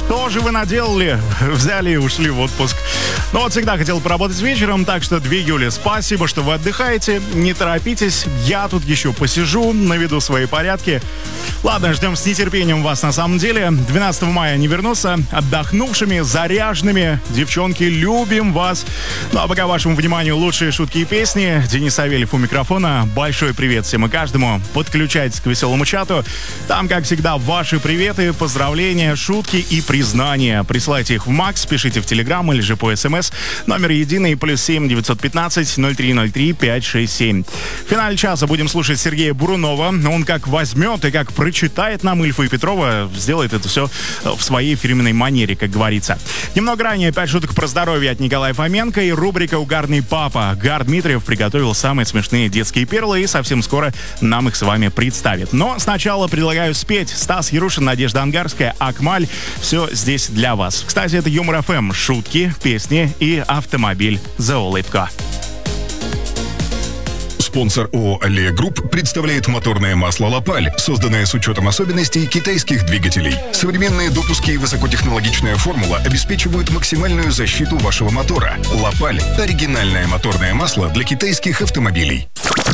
Что же вы наделали? Взяли и ушли в отпуск. Ну вот всегда хотел поработать вечером, так что 2 июля. Спасибо, что вы отдыхаете. Не торопитесь, я тут еще посижу, наведу свои порядки. Ладно, ждем с нетерпением вас на самом деле. 12 мая они вернутся отдохнувшими, заряженными. Девчонки, любим вас. Ну а пока вашему вниманию лучшие шутки и песни. Денис Савельев у микрофона. Большой привет всем и каждому. Подключайтесь к веселому чату. Там, как всегда, ваши приветы, поздравления, шутки и признания. Присылайте их в Макс, пишите в Телеграм или же по СМС. Номер единый +7 915 0303 567. В финале часа будем слушать Сергея Бурунова. Он как возьмет и как прочитает нам Ильфа и Петрова, сделает это все в своей фирменной манере, как говорится. Немного ранее 5 шуток про здоровье от Николая Фоменко и рубрика «Угарный папа». Гар Дмитриев приготовил самые смешные детские перлы и совсем скоро нам их с вами представит. Но сначала предлагаю спеть. Стас Ярушин, Надежда Ангарская, Акмаль. Все здесь для вас. Кстати, это Юмор ФМ. Шутки, песни и автомобиль за улыбку. Спонсор ООО «Аллея Групп» представляет моторное масло «Лапаль», созданное с учетом особенностей китайских двигателей. Современные допуски и высокотехнологичная формула обеспечивают максимальную защиту вашего мотора. «Лапаль» – оригинальное моторное масло для китайских автомобилей.